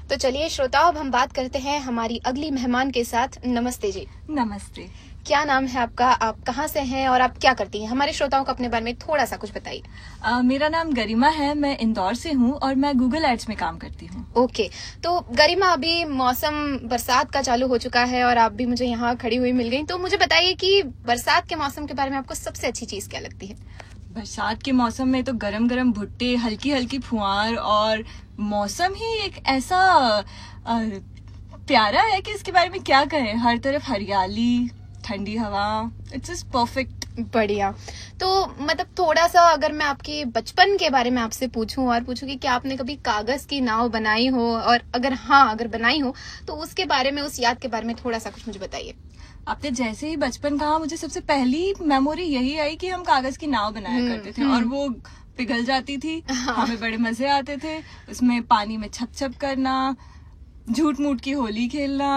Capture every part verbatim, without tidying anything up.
तो चलिए श्रोताओं, अब हम बात करते हैं हमारी अगली मेहमान के साथ। नमस्ते जी। नमस्ते। क्या नाम है आपका, आप कहाँ से हैं और आप क्या करती हैं? हमारे श्रोताओं को अपने बारे में थोड़ा सा कुछ बताइए। uh, मेरा नाम गरिमा है, मैं इंदौर से हूँ और मैं गूगल एड्स में काम करती हूँ। ओके, तो गरिमा, अभी मौसम बरसात का चालू हो चुका है और आप भी मुझे यहाँ खड़ी हुई मिल गई, तो मुझे बताइए कि बरसात के मौसम के बारे में आपको सबसे अच्छी चीज क्या लगती है? बरसात के मौसम में तो गरम गरम भुट्टे, हल्की हल्की फुहार और मौसम ही एक ऐसा आ, प्यारा है कि इसके बारे में क्या कहें। हर तरफ हरियाली, ठंडी हवा, इट्स जस्ट परफेक्ट। बढ़िया। तो मतलब थोड़ा सा अगर मैं आपके बचपन के बारे में आपसे पूछूं और पूछूं कि क्या आपने कभी कागज की नाव बनाई हो, और अगर हाँ अगर बनाई हो तो उसके बारे में, उस याद के बारे में थोड़ा सा कुछ मुझे बताइए। आपने जैसे ही बचपन कहा, मुझे सबसे पहली मेमोरी यही आई कि हम कागज की नाव बनाया करते थे और वो पिघल जाती थी। हाँ। हमें बड़े मजे आते थे उसमें, पानी में छप छप करना, झूठ मूठ की होली खेलना,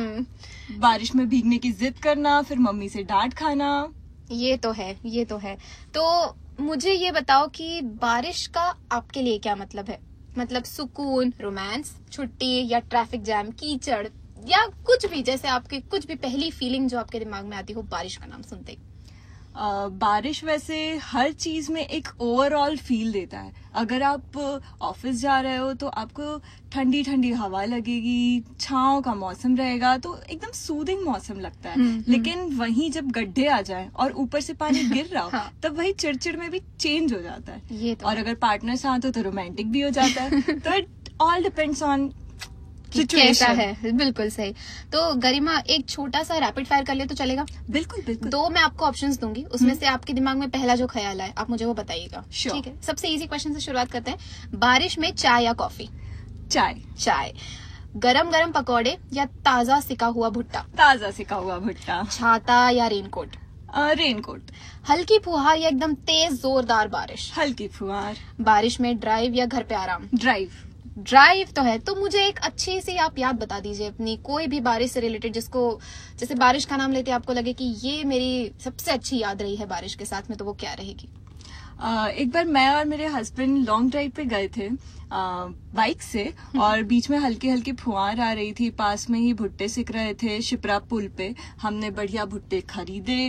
बारिश में भीगने की जिद करना, फिर मम्मी से डांट खाना। ये तो है, ये तो है। तो मुझे ये बताओ कि बारिश का आपके लिए क्या मतलब है? मतलब सुकून, रोमांस, छुट्टी, या ट्रैफिक जैम, कीचड़, या कुछ भी, जैसे आपकी कुछ भी पहली फीलिंग जो आपके दिमाग में आती हो बारिश का नाम सुनते ही। Uh, बारिश वैसे हर चीज में एक ओवरऑल फील देता है। अगर आप ऑफिस जा रहे हो तो आपको ठंडी ठंडी हवा लगेगी, छांव का मौसम रहेगा, तो एकदम सूदिंग मौसम लगता है। हुँ, लेकिन वहीं जब गड्ढे आ जाए और ऊपर से पानी गिर रहा हो, हाँ। तब वही चिड़चिड़ में भी चेंज हो जाता है। ये तो और अगर पार्टनर साथ हो तो रोमांटिक भी हो जाता है। तो इट ऑल डिपेंड्स ऑन कैसा है। बिल्कुल सही। तो गरिमा, एक छोटा सा रैपिड फायर कर ले तो चलेगा? बिल्कुल बिल्कुल। दो मैं आपको ऑप्शंस दूंगी, उसमें से आपके दिमाग में पहला जो ख्याल आए आप मुझे वो बताइएगा। ठीक है। सबसे इजी क्वेश्चन से शुरुआत करते हैं। बारिश में चाय या कॉफी? चाय। चाय। गरम गरम पकौड़े या ताजा सिका हुआ भुट्टा? ताजा सिका हुआ भुट्टा। छाता या रेनकोट? रेनकोट। हल्की फुहार या एकदम तेज जोरदार बारिश? हल्की फुहार। बारिश में ड्राइव या घर पे आराम? ड्राइव। ड्राइव तो है। तो मुझे एक अच्छी सी आप याद बता दीजिए अपनी, कोई भी बारिश से रिलेटेड, जिसको, जैसे बारिश का नाम लेते आपको लगे कि ये मेरी सबसे अच्छी याद रही है बारिश के साथ में, तो वो क्या रहेगी? Uh, एक बार मैं और मेरे हस्बैंड लॉन्ग ड्राइव पे गए थे बाइक uh, से, और बीच में हल्की हल्की फुहार आ रही थी, पास में ही भुट्टे सिक रहे थे शिप्रा पुल पे। हमने बढ़िया भुट्टे खरीदे,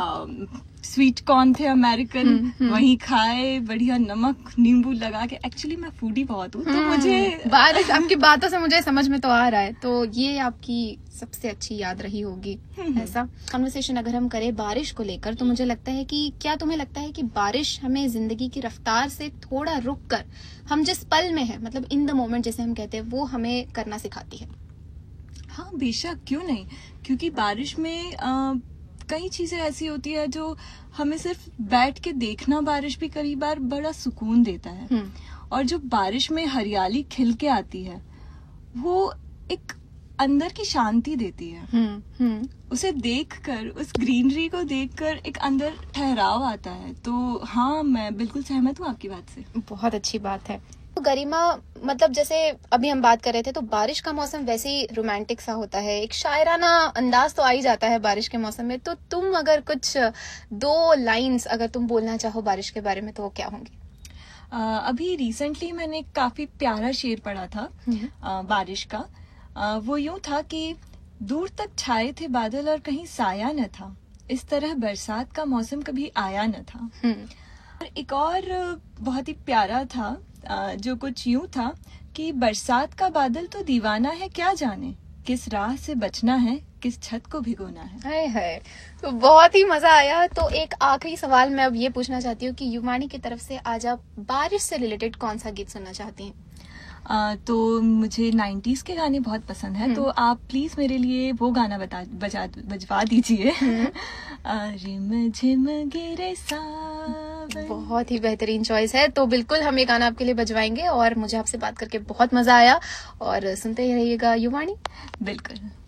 स्वीट कॉर्न थे अमेरिकन, वही खाए, बढ़िया नमक नींबू लगा के। एक्चुअली मैं फूडी बहुत हूँ, तो मुझे बारिश आपकी बातों से मुझे समझ में तो आ रहा है, तो ये आपकी सबसे अच्छी याद रही होगी। ऐसा कन्वर्सेशन अगर हम करें बारिश को लेकर, तो मुझे लगता है कि क्या तुम्हें लगता है कि बारिश हमें जिंदगी की रफ्तार से थोड़ा रुक कर, हम जिस पल में है, मतलब इन द मोमेंट जैसे हम कहते हैं, वो हमें करना सिखाती है? हाँ बेशक, क्यों नहीं। क्योंकि बारिश में आ, कई चीजें ऐसी होती है जो हमें सिर्फ बैठ के देखना, बारिश भी कई बार बड़ा सुकून देता है। और जो बारिश में हरियाली खिल के आती है, वो एक अंदर की शांति देती है। हुँ, हुँ. उसे देखकर, उस ग्रीनरी को देखकर एक अंदर ठहराव आता है। तो हाँ, मैं बिल्कुल सहमत हूँ आपकी बात से। बहुत अच्छी बात है। तो गरिमा, मतलब जैसे अभी हम बात कर रहे थे, तो बारिश का मौसम वैसे ही रोमांटिक सा होता है, एक शायराना अंदाज तो आ ही जाता है बारिश के मौसम में। तो तुम अगर कुछ दो लाइंस अगर तुम बोलना चाहो बारिश के बारे में, तो वो क्या होंगी? uh, अभी रिसेंटली मैंने काफी प्यारा शेर पढ़ा था uh, बारिश का। uh, वो यूं था कि दूर तक छाए थे बादल और कहीं साया न था, इस तरह बरसात का मौसम कभी आया न था। और एक और बहुत ही प्यारा था जो कुछ यूं था कि बरसात का बादल तो दीवाना है, क्या जाने किस राह से बचना है, किस छत को भिगोना है। हाय हाय, तो बहुत ही मजा आया। तो एक आखिरी सवाल मैं अब ये पूछना चाहती हूँ कि युवानी की तरफ से आज आप बारिश से रिलेटेड कौन सा गीत सुनना चाहती हैं? आ, तो मुझे नाइन्टीज के गाने बहुत पसंद है, तो आप प्लीज मेरे लिए वो गाना बता बजा बजवा दीजिए। रिम झिम गिरे सावन। बहुत ही बेहतरीन चॉइस है। तो बिल्कुल हम ये गाना आपके लिए बजवाएंगे, और मुझे आपसे बात करके बहुत मजा आया, और सुनते ही रहिएगा युवानी। बिल्कुल।